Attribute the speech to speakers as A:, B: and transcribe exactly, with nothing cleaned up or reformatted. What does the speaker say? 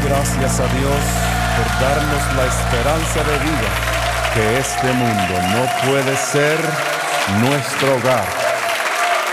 A: gracias a Dios por darnos la esperanza de vida, que este mundo no puede ser nuestro hogar.